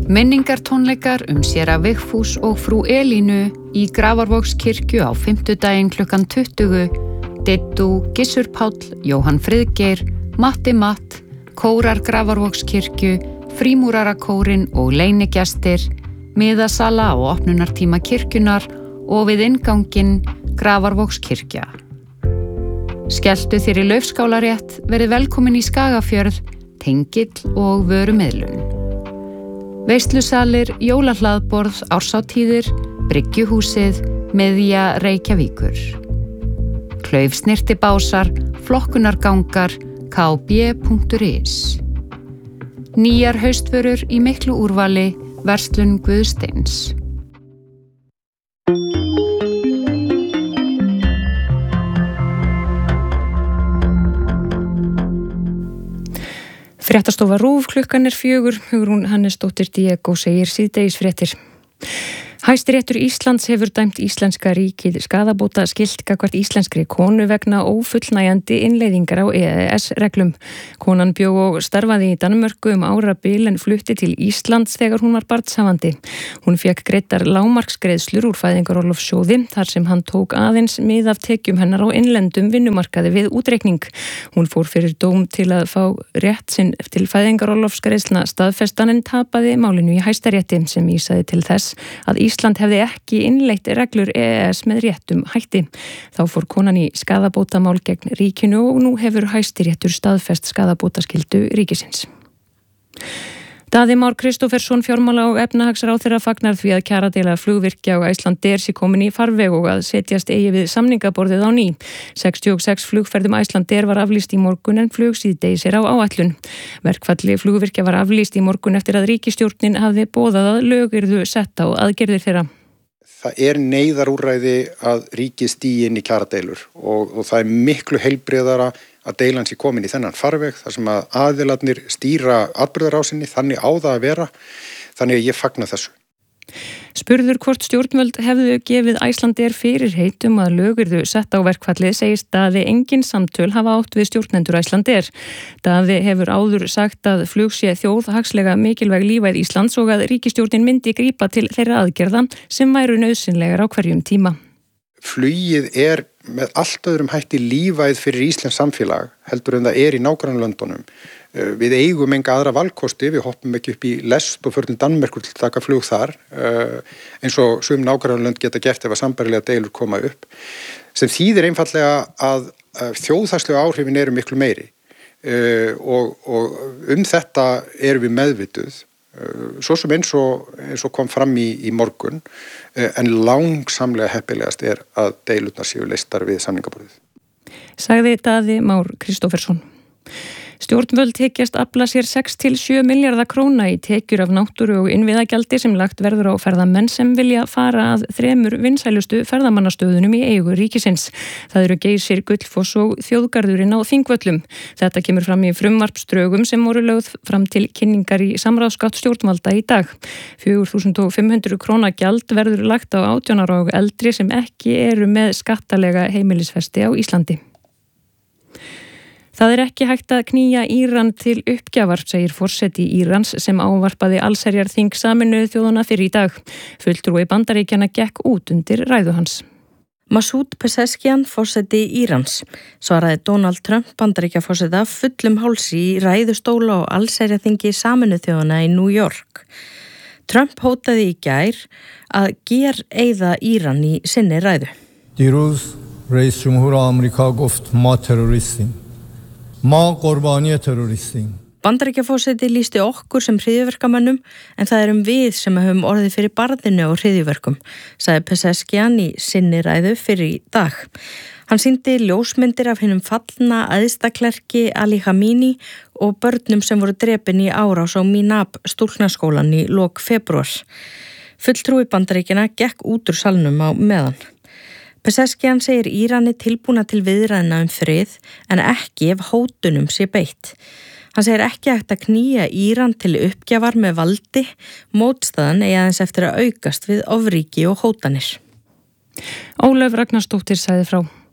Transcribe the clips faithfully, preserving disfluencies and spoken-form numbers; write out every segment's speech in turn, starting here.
Minningartónleikar um séra Vigfús og frú Elínu í Grafarvogskirkju á fimmtudaginn klukkan tuttugu, Dittu, Gissur Páll, Jóhann Friðgeir, Matti Matt, kórar Grafarvogskirkju, frímúrarakórinn og leynigestir, miðasala á opnunartíma kirkjunar og við innganginn Grafarvogskirkja. Skelltu þér í laufskálarétt, verið velkomin í Skagafjörð, tengill og vörumiðlun. Veislusalir, jólahlaðborð, árshátíðir, bryggjuhúsið, miðja Reykjavíkur. Klaufsnyrtibásar, flokkunargangar, k b punktur is. Nýjar haustvörur í miklu úrvali, verslun Guðsteins. Fréttastofa RÚV, klukkan er fjögur, Hugrún Hannesdóttir Diego segir síðdegisfréttir. Hæstiréttur Íslands hefur dæmt íslenska ríkið skaðabóta skylt gagnvart íslenskri konu vegna ófullnægjandi innleiðingar á E E S-reglum. Konan bjó og starfaði í Danmörku um árabil en flutti til Íslands þegar hún var barnshafandi. Hún fékk greiddar lágmarksgreiðslur úr fæðingarorlofssjóði þar sem hann tók aðeins mið af tekjum hennar á innlendum vinnumarkaði við útreikning. Hún fór fyrir dóm til að fá rétt sinn til fæðingarorlofsgreiðslna staðfestan en tapaði málinu í Hæstarétti sem vísaði til þess að Ísland hefði ekki innleitt reglur E E S með réttum hætti. Þá fór konan í skaðabótamál gegn ríkinu og nú hefur Hæstiréttur staðfest skaðabótaskyldu ríkisins. Daði Már Kristófersson fjármála- og efnahagsráðherra fagnar því að kjaradeila flugvirkja og Icelandair sé komin í farveg og að setjast eigi við samningaborðið á ný. sextíu og sex flugferðum Icelandair var aflýst í morgun en flug síðdegis er á áætlun. Verkfalli flugvirkja var aflýst í morgun eftir að ríkisstjórnin hafði boðað að lög yrðu sett á aðgerðir þeirra. Það er neyðarúrræði að ríkið stígi inn í kjaradeilur og, og það er miklu heilbrigðara að deilan sé komin í þennan farveg þar sem að aðilarnir stýra atburðarásinni, þannig á það að vera, þannig að ég fagna þessu. Spurður hvort stjórnvöld hefðu gefið Icelandair fyrirheit um að lög yrðu sett á verkfallið segist Daði engin samtöl hafa átt við stjórnendur Icelandair. Daði hefur áður sagt að flug sé þjóðhagslega mikilvæg lífæð Íslands og að ríkisstjórnin myndi grípa til þeirra aðgerða sem væru nauðsynlegar á hverjum tíma. Flugið er með allt öðrum hætti lífæð fyrir íslensk samfélag heldur en það er í nágrannalöndunum. Við eigum enga aðra valkosti, við hoppum ekki upp í lest og förum til Danmerkur til að taka flug þar eins og sum nágrannalönd geta gert ef að sambærilega deilur koma upp. Sem þýðir einfallega að þjóðhagslegu áhrifin eru miklu meiri og, og um þetta erum við meðvituð. Svo sem eins og, eins og kom fram í, í morgun, en langsamlega heppilegast er að deilurnar séu leystar við samningaborðið. Sagði Daði Már Kristófersson. Stjórnvöld hyggjast afla sér sex til sjö milljarða króna í tekjur af náttúru og innviðagjaldi sem lagt verður á ferðamenn sem vilja fara að þremur vinsælustu ferðamannastöðunum í eigu ríkisins. Það eru Geysir, Gullfoss og Þjóðgarðurinn á Þingvöllum. Þetta kemur fram í frumvarpsdrögum sem voru lögð fram til kynningar í samráðsgátt stjórnvalda í dag. fjögur þúsund fimm hundruð króna gjald verður lagt á átján ára og eldri sem ekki eru með skattalega heimilisfesti á Íslandi. Það er ekki hægt að knýja Íran til uppgjafar, segir forseti Írans sem ávarpaði allsherjarþing Sameinuðu þjóðanna fyrir í dag. Fulltrúi Bandaríkjanna gekk út undir ræðu hans. Masoud Pezeshkian, forseti Írans, svaraði Donald Trump Bandaríkjaforseta fullum hálsi í ræðustóla og allsherjarþingi Sameinuðu þjóðanna í New York. Trump hótaði í gær að gereyða Íran í sinni ræðu. دیروز رئیس جمهور آمریکا گفت ما تروریستیم. ما قربانی تروریستیم. Bandaríkjaforseti lýsti okkur sem hryðjuverkamönnum en það erum við sem höfum orðið fyrir barðinu og hryðjuverkum, sagði Pezeshkian í sinni ræðu fyrir í dag. Hann sýndi ljósmyndir af hinum fallna æðstaklerki Ali Khamenei og börnum sem voru drepin í árás á Minab stúlknaskólan í lok febrúar. Fulltrúi Bandaríkjanna gekk út úr salnum á meðan. Pezeshkian segir Írani tilbúna til viðræðna um frið en ekki ef hótunum sé beitt. Hann segir ekki hægt að knýja Íran til uppgjafar með valdi, mótstaðan eigi aðeins eftir að aukast við ofríki og hótanir. Ólöf Ragnarsdóttir sagði frá.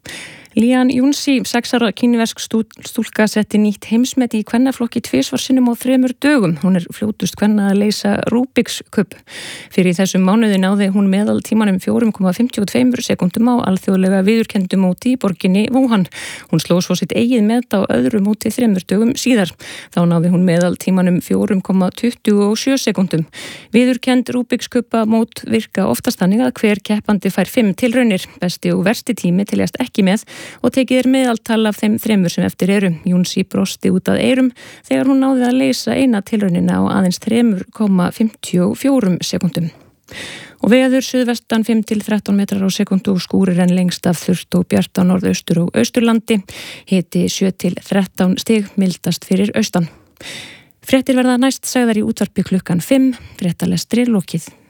Lían Júnsi, sex ára kínversk stúlka setti nýtt heimsmet í kvennaflokki tvisvar sinnum á þremur dögum. Hún er fljótust kvenna að leysa Rubik's Cube. Fyrir þessum mánuði náði hún meðal tímanum fjóra komma fimmtíu og tvær sekúndum á alþjóðlega viðurkenndu móti í borginni Wuhan. Hún sló svo sitt eigið met á öðru móti þremur dögum síðar. Þá náði hún meðal tímanum fjóra komma tuttugu og sjö sekúndum. Viðurkennd Rubik's Cube mót virka oftast þannig að hver keppandi fær fimm tilraunir. Besti og versti tími teljast ekki með og tekið er meðaltal af þeim þremur sem eftir eru. Júnsi brosti út að eyrum þegar hún náði að leysa eina tilraunina á aðeins þrjú komma fimmtíu og fjórar sekúndum. Og veður suðvestan fimm til þrettán metrar á sekundu og skúrir en lengst af þurrt og bjart á norðaustur og austurlandi. Hiti sjö til þrettán stig, mildast fyrir austan. Fréttir verða næst sagðar í útvarpi klukkan fimm, fréttalestri lokið.